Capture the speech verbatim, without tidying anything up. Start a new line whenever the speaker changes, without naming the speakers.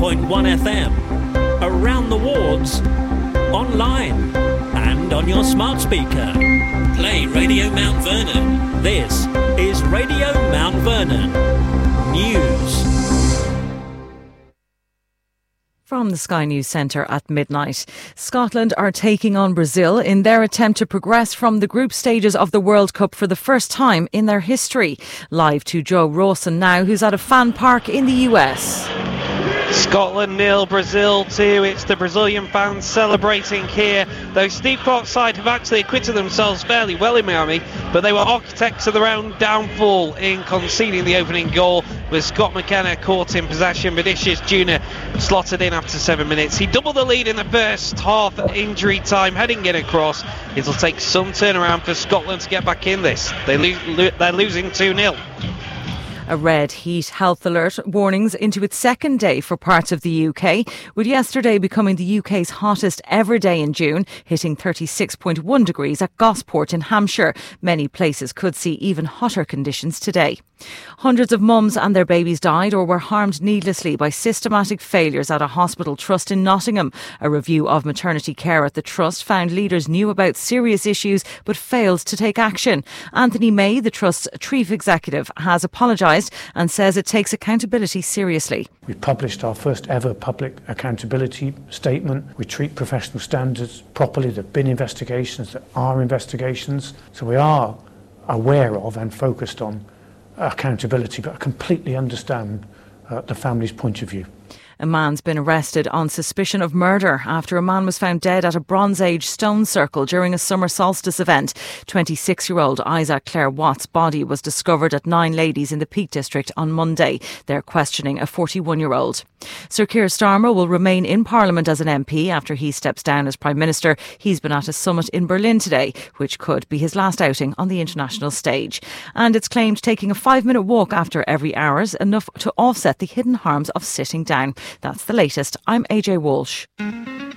point one F M, around the wards, online and on your smart speaker. Play Radio Mount Vernon. This is Radio Mount Vernon News.
From the Sky News Centre at midnight, Scotland are taking on Brazil in their attempt to progress from the group stages of the World Cup for the first time in their history. Live to Joe Rawson now, who's at a fan park in the U S.
Scotland nil, Brazil two. It's the Brazilian fans celebrating here. Though Steve Clark's side have actually acquitted themselves fairly well in Miami, but they were architects of their own downfall in conceding the opening goal, with Scott McKenna caught in possession. Vinicius Junior slotted in after seven minutes. He doubled the lead in the first half injury time, heading in across. It'll take some turnaround for Scotland to get back in this. They lo- lo- they're losing two nil.
A red heat health alert warnings into its second day for parts of the U K, with yesterday becoming the U K's hottest ever day in June, hitting thirty-six point one degrees at Gosport in Hampshire. Many places could see even hotter conditions today. Hundreds of mums and their babies died or were harmed needlessly by systematic failures at a hospital trust in Nottingham. A review of maternity care at the trust found leaders knew about serious issues but failed to take action. Anthony May, the trust's chief executive, has apologised and says it takes accountability seriously.
We published our first ever public accountability statement. We treat professional standards properly. There have been investigations, there are investigations. So we are aware of and focused on accountability, but I completely understand uh, the family's point of view.
A man's been arrested on suspicion of murder after a man was found dead at a Bronze Age stone circle during a summer solstice event. twenty-six-year-old Isaac Clare Watt's body was discovered at Nine Ladies in the Peak District on Monday. They're questioning a forty-one-year-old. Sir Keir Starmer will remain in Parliament as an M P after he steps down as Prime Minister. He's been at a summit in Berlin today, which could be his last outing on the international stage. And it's claimed taking a five-minute walk after every hour is enough to offset the hidden harms of sitting down. That's the latest. I'm A J Walsh.